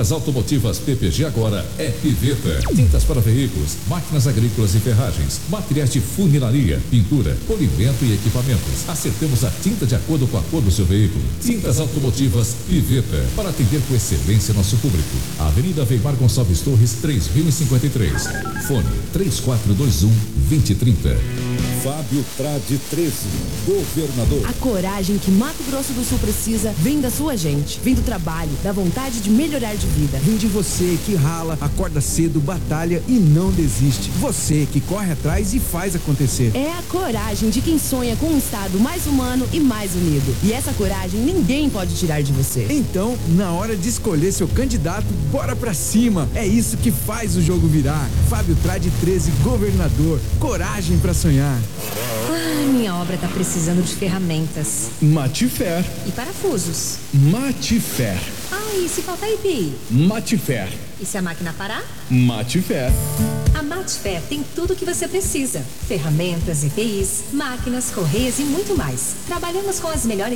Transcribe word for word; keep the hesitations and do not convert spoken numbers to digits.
Tintas automotivas P P G agora é Piveta. Tintas para veículos, máquinas agrícolas e ferragens, materiais de funilaria, pintura, polimento e equipamentos. Acertamos a tinta de acordo com a cor do seu veículo. Tintas automotivas Piveta, para atender com excelência nosso público. Avenida Weimar Gonçalves Torres, três mil e cinquenta e três. Fone três quatro dois um, dois zero três zero. Fábio Trade treze, governador. A coragem que Mato Grosso do Sul precisa vem da sua gente, vem do trabalho, da vontade de melhorar de vida. Vem de você que rala, acorda cedo, batalha e não desiste. Você que corre atrás e faz acontecer. É a coragem de quem sonha com um estado mais humano e mais unido. E essa coragem ninguém pode tirar de você. Então, na hora de escolher seu candidato, bora pra cima. É isso que faz o jogo virar. Fábio Trade treze, governador. Coragem pra sonhar. Ah, minha obra tá precisando de ferramentas. Matifer. E parafusos. Matifer. Ah, e se faltar I P I? Matifer. E se a máquina parar? Matifer. A Matifer tem tudo o que você precisa. Ferramentas, E P Is, máquinas, correias e muito mais. Trabalhamos com as melhores